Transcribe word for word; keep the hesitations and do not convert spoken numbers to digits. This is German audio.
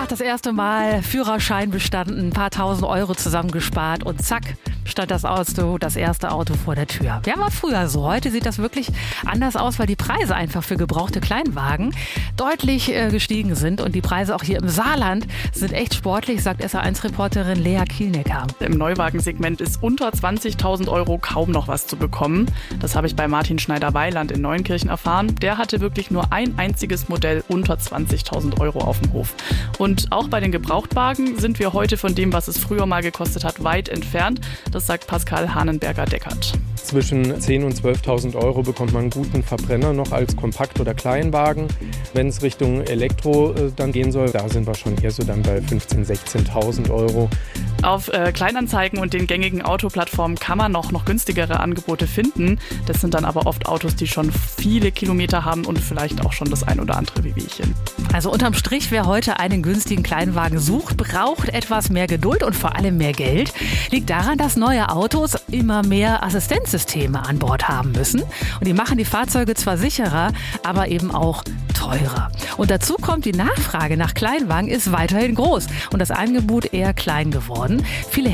das erste Mal Führerschein bestanden, ein paar tausend Euro zusammengespart und zack, stand das Auto, das erste Auto vor der Tür. Ja, war früher so. Heute sieht das wirklich anders aus, weil die Preise einfach für gebrauchte Kleinwagen deutlich äh, gestiegen sind. Und die Preise auch hier im Saarland sind echt sportlich, sagt S A eins Reporterin Lea Kielnecker. Im Neuwagensegment ist unter zwanzigtausend Euro kaum noch was zu bekommen. Das habe ich bei Martin Schneider-Weiland in Neunkirchen erfahren. Der hatte wirklich nur ein einziges Modell unter zwanzigtausend Euro auf dem Hof. Und auch bei den Gebrauchtwagen sind wir heute von dem, was es früher mal gekostet hat, weit entfernt. Das sagt Pascal Hahnenberger-Deckert. Zwischen zehntausend und zwölftausend Euro bekommt man einen guten Verbrenner noch als Kompakt- oder Kleinwagen. Wenn es Richtung Elektro äh, dann gehen soll, da sind wir schon eher so dann bei fünfzehntausend, sechzehntausend Euro. Auf äh, Kleinanzeigen und den gängigen Autoplattformen kann man noch, noch günstigere Angebote finden. Das sind dann aber oft Autos, die schon viele Kilometer haben und vielleicht auch schon das ein oder andere Wehwehchen. Also unterm Strich, wer heute einen günstigen Kleinwagen sucht, braucht etwas mehr Geduld und vor allem mehr Geld. Liegt daran, dass neue Autos immer mehr Assistenzsysteme an Bord haben müssen. Und die machen die Fahrzeuge zwar sicherer, aber eben auch teurer. Und dazu kommt, die Nachfrage nach Kleinwagen ist weiterhin groß und das Angebot eher klein geworden. Viele